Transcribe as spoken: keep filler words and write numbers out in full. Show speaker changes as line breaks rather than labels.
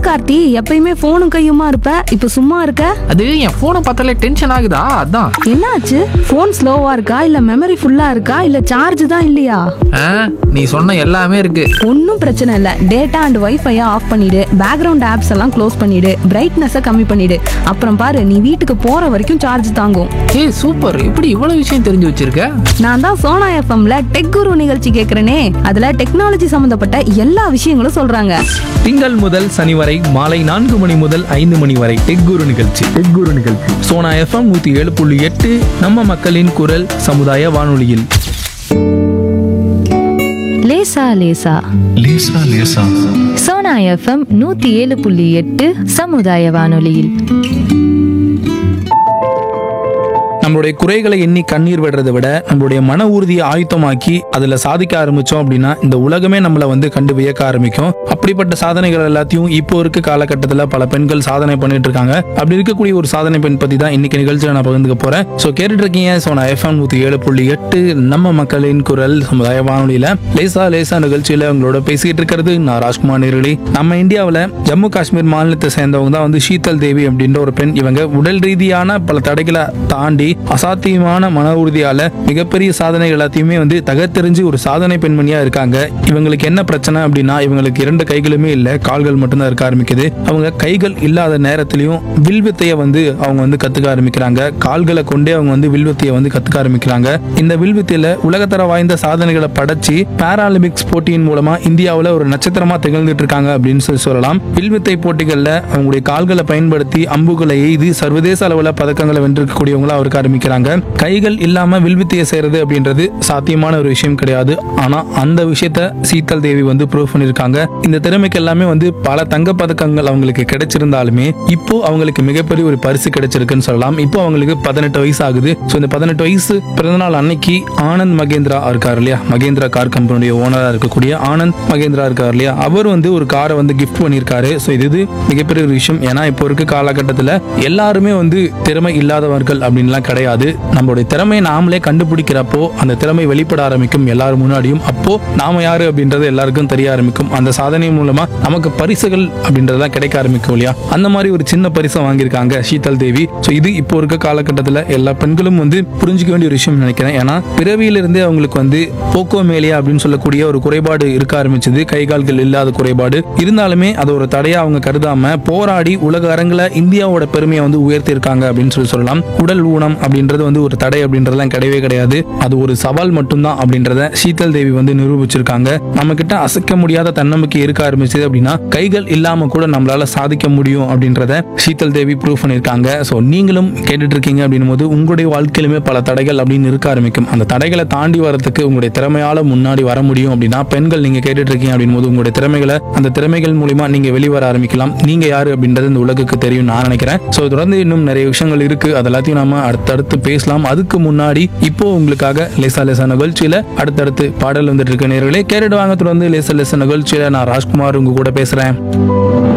கார்த்தி, எப்பயுமே போனும் கையுமா இருப்ப, இப்ப சும்மா இருக்க?
அது என் போனை பார்த்தாலே டென்ஷன் ஆகுதா, அதான்.
என்னாச்சு? போன் ஸ்லோவா இருக்கா இல்ல மெமரி ஃபுல்லா இருக்கா இல்ல சார்ஜ் தான் இல்லையா?
ஆ, நீ சொன்ன எல்லாமே இருக்கு.
ஒன்னும் பிரச்சனை இல்ல. டேட்டா அண்ட் வைஃபையை ஆஃப் பண்ணிடு, பேக்ரவுண்ட் ஆப்ஸ் எல்லாம் க்ளோஸ் பண்ணிடு, பிரைட்னஸை கம்மி பண்ணிடு. அப்புறம் பாரு, நீ வீட்டுக்கு போற வரைக்கும் சார்ஜ் தாங்கும்.
ஏய் சூப்பர், இப்படி இவ்வளவு விஷயம் தெரிஞ்சு வச்சிருக்க.
நான் தான் சோனா எஃப்எம்ல டெக் குரு நிகழ்ச்சி கேக்குறேனே, அதுல டெக்னாலஜி சம்பந்தப்பட்ட எல்லா விஷயங்களும் சொல்றாங்க.
திங்கள் முதல் சனி வரை மாலை நான்கு மணி முதல் ஐந்து மணி வரை டெக் குரு நிகழ்ச்சி டெக் குரு நிகழ்ச்சி சோனா எஃப்எம் நூத்தி ஏழு புள்ளி எட்டு நம்ம மக்களின் குரல் சமுதாய வானொலியில்.
லேசா லேசா
லேசா லேசா
சோனா எஃப்எம் நூத்தி ஏழு புள்ளி எட்டு சமுதாய வானொலியில்.
நம்மளுடைய குறைகளை எண்ணி கண்ணீர் விடுறதை விட நம்மளுடைய மன உறுதியை ஆயுத்தமாக்கி அதுல சாதிக்க ஆரம்பிச்சோம் அப்படின்னா இந்த உலகமே நம்மளை வந்து கண்டு வியக்க ஆரம்பிக்கும். அப்படிப்பட்ட சாதனைகள் எல்லாத்தையும் இப்போ இருக்க காலகட்டத்தில் பல பெண்கள் சாதனை பண்ணிட்டு இருக்காங்க. அப்படி இருக்கக்கூடிய ஒரு சாதனை பெண் பத்தி தான் இன்னைக்கு நிகழ்ச்சியை நான் பகிர்ந்துக்க போறேன். ஸோ கேட்டுட்டு இருக்கீங்க சோனா எஃப்எம் நூத்தி ஏழு புள்ளி எட்டு நம்ம மக்களின் குரல் சமுதாய வானொலியில லேசா லேசா நிகழ்ச்சியில உங்களோட பேசிக்கிட்டு இருக்கிறது நான் ராஜ்குமார் நேரடி. நம்ம இந்தியாவில் ஜம்மு காஷ்மீர் மாநிலத்தை சேர்ந்தவங்க தான் வந்து ஷீதல் தேவி அப்படின்ற ஒரு பெண். இவங்க உடல் ரீதியான பல தடைகளை தாண்டி அசாத்தியமான மன உறுதியால மிகப்பெரிய சாதனை எல்லாத்தையுமே வந்து தகர்த்தெறிஞ்சு ஒரு சாதனை பெண்மணியா இருக்காங்க. இவங்களுக்கு என்ன பிரச்சனை அப்படின்னா, இவங்களுக்கு இரண்டு கைகளுமே இல்ல, கால்கள் மட்டும்தான் இருக்க ஆரம்பிக்குது. அவங்க கைகள் இல்லாத நேரத்திலையும் வில்வித்தையை வந்து அவங்க வந்து கத்துக்க ஆரம்பிக்கிறாங்க. கால்களை கொண்டே அவங்க வந்து வில்வித்தையை வந்து கத்துக்க ஆரம்பிக்கிறாங்க. இந்த வில்வித்தையில உலகத்தர வாய்ந்த சாதனைகளை படைச்சு பாராலிம்பிக்ஸ் போட்டியின் மூலமா இந்தியாவில் ஒரு நட்சத்திரமா திகழ்ந்துட்டு இருக்காங்க அப்படின்னு சொல்லி சொல்லலாம். வில்வித்தை போட்டிகள்ல அவங்களுடைய கால்களை பயன்படுத்தி அம்புகளை எய்து சர்வதேச அளவில் பதக்கங்களை வென்றிருக்கக்கூடியவங்களா அவருக்கு ஆரம்பிக்கிறாங்க. கைகள் இல்லாம வில்வித்தையை செய்யறது அப்படின்றது சாத்தியமான ஒரு விஷயம் கிடையாது. ஆனா அந்த விஷயத்த சீதல் தேவி வந்து ப்ரூவ் பண்ணிருக்காங்க. இந்த திறமைக்கு எல்லாமே வந்து பல தங்க பதக்கங்கள் அவங்களுக்கு கிடைச்சிருந்தாலுமே இப்போ அவங்களுக்கு மிகப்பெரிய ஒரு பரிசு கிடைச்சிருக்குன்னு சொல்லலாம். இப்போ அவங்களுக்கு பதினெட்டு வயசு ஆகுது. ஸோ இந்த பதினெட்டு வயசு பிறந்தநாள் அன்னைக்கு ஆனந்த் மகேந்திரா இருக்கார் இல்லையா, மகேந்திரா கார் கம்பெனியுடைய ஓனரா இருக்கக்கூடிய ஆனந்த் மகேந்திரா இருக்கார் இல்லையா, அவர் வந்து ஒரு காரை வந்து கிஃப்ட் பண்ணியிருக்காரு. ஸோ இது மிகப்பெரிய ஒரு விஷயம். ஏன்னா இப்போ இருக்க காலகட்டத்தில் எல்லாருமே வந்து திறமை இல்லாதவர்கள் அப்படின்லாம் கிடையாது. நம்மளுடைய திறமையை நாமளே கண்டுபிடிக்கிறப்போ அந்த திறமை வெளிப்பட ஆரம்பிக்கும் எல்லாரும் முன்னாடியும். அப்போ நாம யாரு அப்படின்றது எல்லாருக்கும் தெரிய ஆரம்பிக்கும். அந்த சாதனை மூலமா நமக்கு பரிசுகள் அப்படின்றதெல்லாம் கிடைக்க ஆரம்பிக்கும் இல்லையா. அந்த மாதிரி ஒரு சின்ன பரிசை வாங்கியிருக்காங்க ஷீதல் தேவி. ஸோ இது இப்போ இருக்க காலகட்டத்தில் எல்லா பெண்களும் வந்து புரிஞ்சுக்க வேண்டிய ஒரு விஷயம் நினைக்கிறேன். ஏன்னா பிறவியிலிருந்தே அவங்களுக்கு வந்து போக்கோமேலியா அப்படின்னு சொல்லக்கூடிய ஒரு குறைபாடு இருக்க ஆரம்பிச்சது, கை கால்கள் இல்லாத குறைபாடு. இருந்தாலுமே அது ஒரு தடையா அவங்க கருதாம போராடி உலக அரங்கில் இந்தியாவோட பெருமையை வந்து உயர்த்தி இருக்காங்க அப்படின்னு சொல்லி சொல்லலாம். உடல் ஊனம் அப்படின்றது வந்து ஒரு தடை அப்படின்றதெல்லாம் கிடையவே கிடையாது, அது ஒரு சவால் மட்டும்தான் அப்படின்றத ஷீதல் தேவி வந்து நிரூபிச்சிருக்காங்க. நம்ம கிட்ட அசைக்க முடியாத தன்னம்பிக்கை இருக்க ஆரம்பிச்சது அப்படின்னா கைகள் இல்லாம கூட நம்மளால சாதிக்க முடியும் அப்படின்றத ஷீதல் தேவி ப்ரூவ் பண்ணிருக்காங்க. ஸோ நீங்களும் கேட்டுட்டு இருக்கீங்க அப்படின்னும் போது உங்களுடைய வாழ்க்கையிலுமே பல தடைகள் அப்படின்னு இருக்க ஆரம்பிக்கும். அந்த தடைகளை தாண்டி வரதுக்கு உங்களுடைய திறமையால முன்னாடி வர முடியும் அப்படின்னா பெண்கள் நீங்க கேட்டுட்டு இருக்கீங்க அப்படின் போது உங்களுடைய திறமைகளை அந்த திறமைகள் மூலியமா நீங்க வெளிவர ஆரம்பிக்கலாம். நீங்க யாரு அப்படின்றது இந்த உலகுக்கு தெரியும் நான் நினைக்கிறேன். ஸோ தொடர்ந்து இன்னும் நிறைய விஷயங்கள் இருக்கு, அது எல்லாத்தையும் நாம அடுத்தடுத்து பேசலாம். அதுக்கு முன்னாடி இப்போ உங்களுக்காக லேசா லேசா நிகழ்ச்சியில அடுத்தடுத்து பாடல் வந்துட்டு இருக்க நேயர்களே கேட்டுட்டு வாங்க. தொடர்ந்து லேசா லேசா நிகழ்ச்சியில நான் ராஜ்குமார் உங்க கூட பேசுறேன்.